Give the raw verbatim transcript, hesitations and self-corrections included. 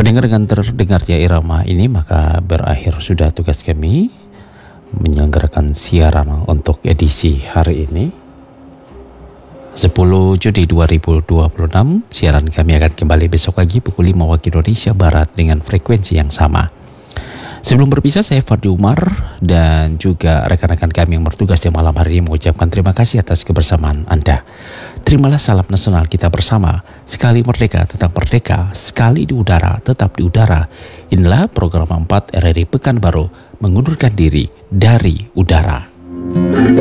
Pendengar, dengan terdengarnya irama ini maka berakhir sudah tugas kami menyelenggarakan siaran untuk edisi hari ini sepuluh Juni dua ribu dua puluh enam. Siaran kami akan kembali besok pagi pukul lima waktu Indonesia Barat dengan frekuensi yang sama. Sebelum berpisah, saya Fardi Umar dan juga rekan-rekan kami yang bertugas di malam hari ini mengucapkan terima kasih atas kebersamaan Anda. Terimalah salam nasional kita bersama. Sekali merdeka tetap merdeka, sekali di udara tetap di udara. Inilah program empat R R I Pekanbaru mengundurkan diri dari udara.